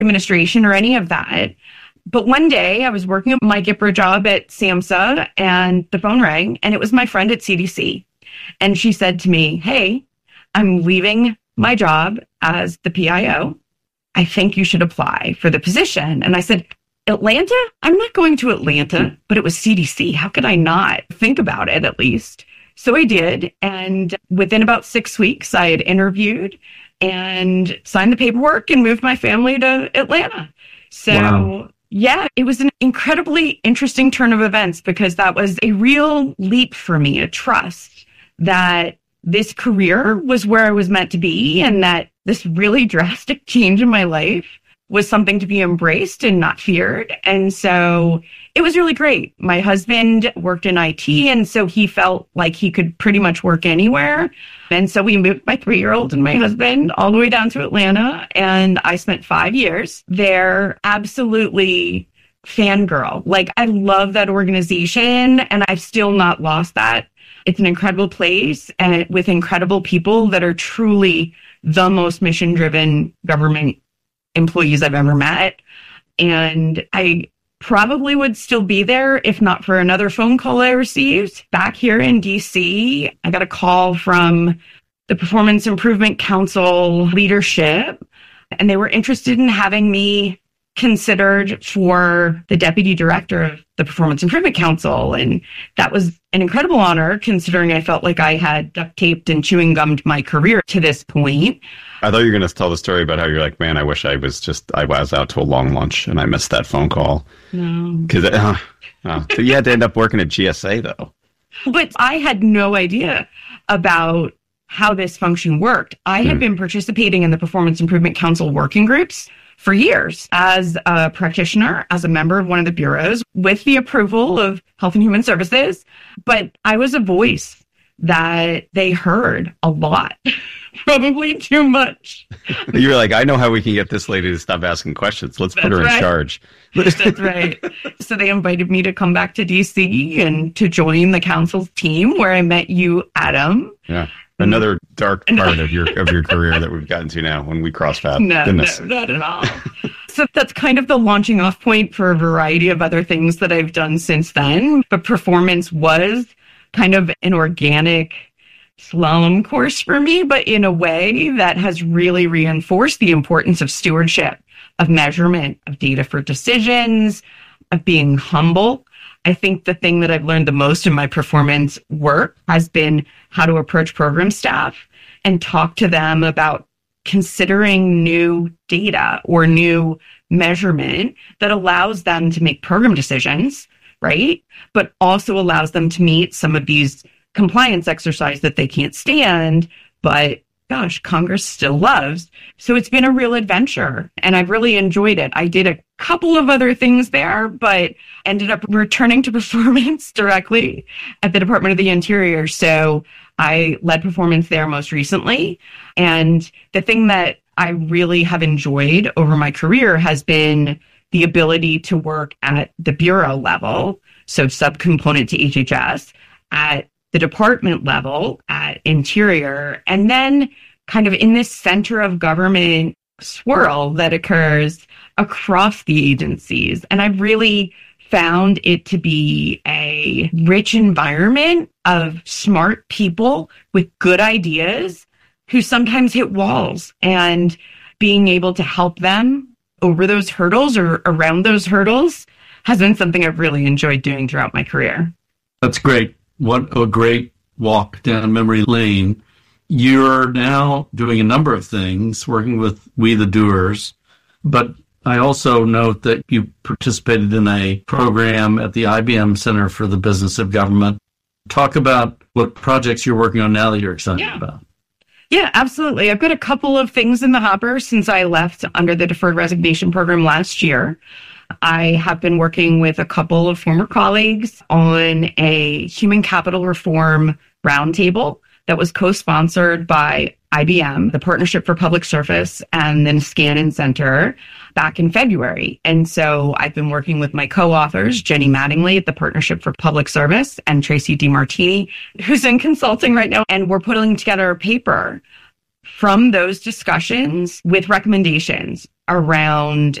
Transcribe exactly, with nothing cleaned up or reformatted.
administration or any of that. But one day I was working my GIPRA job at SAMHSA and the phone rang and it was my friend at C D C. And she said to me, hey, I'm leaving my job as the P I O. I think you should apply for the position. And I said, Atlanta? I'm not going to Atlanta, but it was C D C. How could I not think about it at least? So I did. And within about six weeks, I had interviewed and signed the paperwork and moved my family to Atlanta. So wow. Yeah, it was an incredibly interesting turn of events because that was a real leap for me, a trust that this career was where I was meant to be and that this really drastic change in my life was something to be embraced and not feared. And so it was really great. My husband worked in I T, and so he felt like he could pretty much work anywhere. And so we moved my three-year-old and my husband all the way down to Atlanta, and I spent five years there, absolutely fangirl. Like, I love that organization, and I've still not lost that. It's an incredible place and with incredible people that are truly the most mission-driven government employees I've ever met. And I probably would still be there if not for another phone call I received back here in D C. I got a call from the Performance Improvement Council leadership, and they were interested in having me considered for the deputy director of the Performance Improvement Council. And that was an incredible honor, considering I felt like I had duct taped and chewing gummed my career to this point. I thought you were going to tell the story about how you're like, man, I wish I was just, I was out to a long lunch and I missed that phone call. No. Because uh, uh, so you had to end up working at G S A, though. But I had no idea about how this function worked. I had mm. been participating in the Performance Improvement Council working groups for years as a practitioner, as a member of one of the bureaus, with the approval of Health and Human Services. But I was a voice that they heard a lot, probably too much. You were like, I know how we can get this lady to stop asking questions. Let's That's put her right. in charge. That's right. So they invited me to come back to D C and to join the council's team, where I met you, Adam. Yeah. Another dark part of your of your career that we've gotten to now when we cross paths. No, Goodness. no, not at all. So that's kind of the launching off point for a variety of other things that I've done since then. But performance was kind of an organic slalom course for me, but in a way that has really reinforced the importance of stewardship, of measurement, of data for decisions, of being humble. I think the thing that I've learned the most in my performance work has been how to approach program staff and talk to them about considering new data or new measurement that allows them to make program decisions, right? But also allows them to meet some of these compliance exercises that they can't stand, but gosh, Congress still loves. So it's been a real adventure and I've really enjoyed it. I did a couple of other things there, but ended up returning to performance directly at the Department of the Interior. So I led performance there most recently. And the thing that I really have enjoyed over my career has been the ability to work at the bureau level, so subcomponent to H H S, at the department level, at Interior, and then kind of in this center of government swirl that occurs across the agencies. And I've really found it to be a rich environment of smart people with good ideas who sometimes hit walls, and being able to help them over those hurdles or around those hurdles has been something I've really enjoyed doing throughout my career. That's great. What a great walk down memory lane. You're now doing a number of things, working with We the Doers, but I also note that you participated in a program at the I B M Center for the Business of Government. Talk about what projects you're working on now that you're excited yeah. about. Yeah, absolutely. I've got a couple of things in the hopper since I left under the Deferred Resignation Program last year. I have been working with a couple of former colleagues on a human capital reform roundtable that was co-sponsored by I B M, the Partnership for Public Service, and then Scannon Center back in February. And so I've been working with my co-authors, Jenny Mattingly at the Partnership for Public Service and Tracy DeMartini, who's in consulting right now. And we're putting together a paper from those discussions with recommendations around